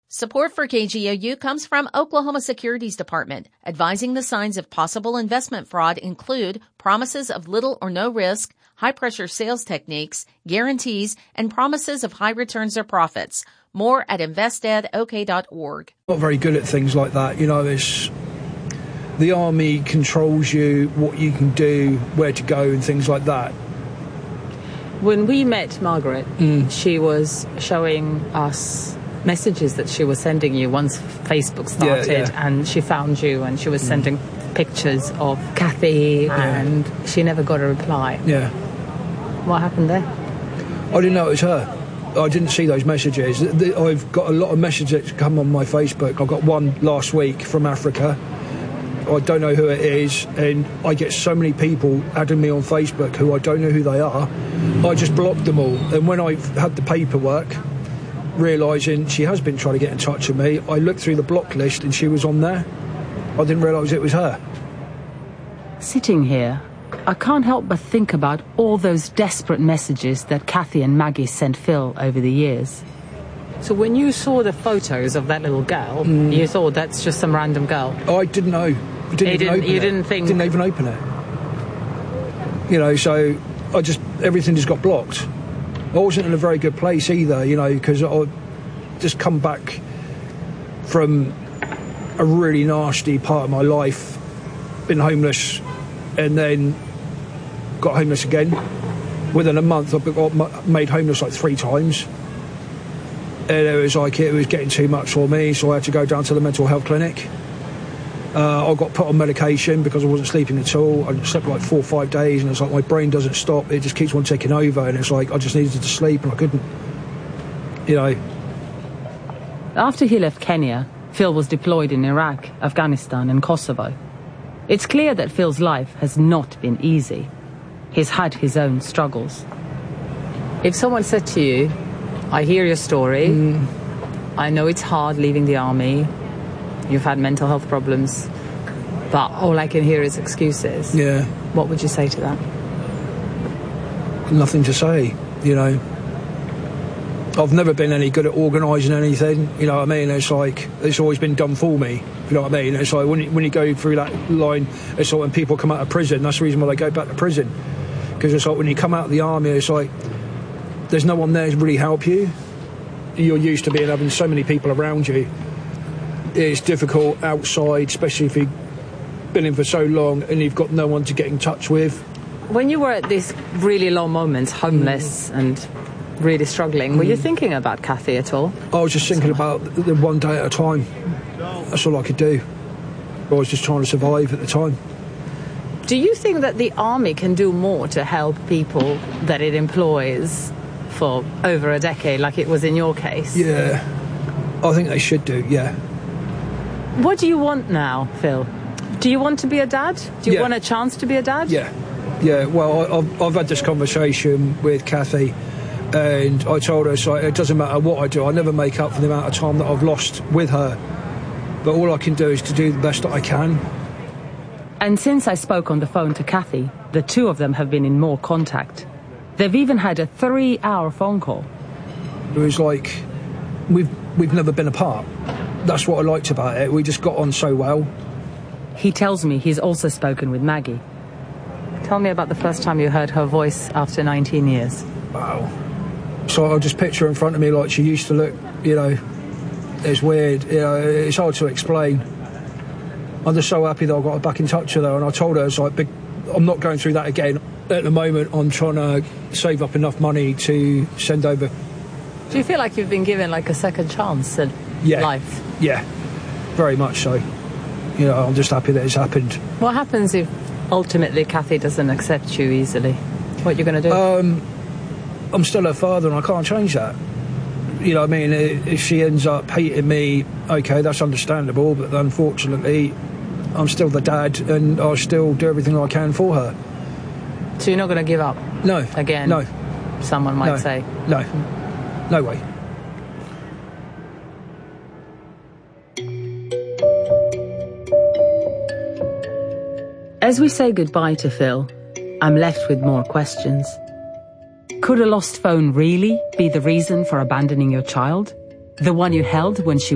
Support for KGOU comes from Oklahoma Securities Department. Advising the signs of possible investment fraud include promises of little or no risk, high-pressure sales techniques, guarantees, and promises of high returns or profits. More at investedok.org. Not very good at things like that. You know, it's the army controls you, what you can do, where to go, and things like that. When we met Margaret, she was showing us messages that she was sending you once Facebook started, and she found you, and she was sending pictures of Kathy, and she never got a reply. Yeah. What happened there? I didn't know it was her. I didn't see those messages. I've got a lot of messages that come on my Facebook. I got one last week from Africa. I don't know who it is, and I get so many people adding me on Facebook who I don't know who they are. I just blocked them all. And when I had the paperwork, realising she has been trying to get in touch with me, I looked through the block list and she was on there. I didn't realise it was her. Sitting here, I can't help but think about all those desperate messages that Kathy and Maggie sent Phil over the years. So when you saw the photos of that little girl, you thought that's just some random girl? I didn't know. Didn't even open it. You know, so everything just got blocked. I wasn't in a very good place either, you know, because I just come back from a really nasty part of my life, been homeless, and then got homeless again. Within a month, I got made homeless like 3 times. And it was getting too much for me, so I had to go down to the mental health clinic. I got put on medication because I wasn't sleeping at all. I slept like 4 or 5 days, and it's like my brain doesn't stop. It just keeps on taking over, and it's like I just needed to sleep, and I couldn't, you know. After he left Kenya, Phil was deployed in Iraq, Afghanistan, and Kosovo. It's clear that Phil's life has not been easy. He's had his own struggles. If someone said to you, I hear your story, I know it's hard leaving the army, you've had mental health problems, but all I can hear is excuses. Yeah. What would you say to that? Nothing to say, you know. I've never been any good at organising anything, you know what I mean? It's like, it's always been done for me, you know what I mean? It's like, when you go through that line, it's like when people come out of prison, that's the reason why they go back to prison. Because it's like when you come out of the army, it's like, there's no one there to really help you. You're used to having so many people around you. It's difficult outside, especially if you've been in for so long and you've got no one to get in touch with. When you were at these really low moments, homeless and really struggling, were you thinking about Kathy at all? I was just thinking about the one day at a time. That's all I could do. I was just trying to survive at the time. Do you think that the army can do more to help people that it employs for over a decade, like it was in your case? Yeah, I think they should do, yeah. What do you want now, Phil? Do you want to be a dad? Do you want a chance to be a dad? Yeah. Well, I've had this conversation with Kathy, and I told her, so it doesn't matter what I do, I never make up for the amount of time that I've lost with her. But all I can do is to do the best that I can. And since I spoke on the phone to Kathy, the two of them have been in more contact. They've even had a 3-hour phone call. It was like, we've never been apart. That's what I liked about it. We just got on so well. He tells me he's also spoken with Maggie. Tell me about the first time you heard her voice after 19 years. Wow. So I just picture her in front of me like she used to look, you know. It's weird, you know, it's hard to explain. I'm just so happy that I got back in touch with her, and I told her, it's like, I'm not going through that again. At the moment, I'm trying to save up enough money to send over. Do you feel like you've been given like a second chance at life? Yeah, very much so. You know, I'm just happy that it's happened. What happens if ultimately Kathy doesn't accept you easily? What are you going to do? I'm still her father, and I can't change that. You know what I mean? If she ends up hating me, okay, that's understandable, but unfortunately, I'm still the dad, and I'll still do everything I can for her. So you're not going to give up? No. Again? No. Someone might say? No. No way. As we say goodbye to Phil, I'm left with more questions. Could a lost phone really be the reason for abandoning your child? The one you held when she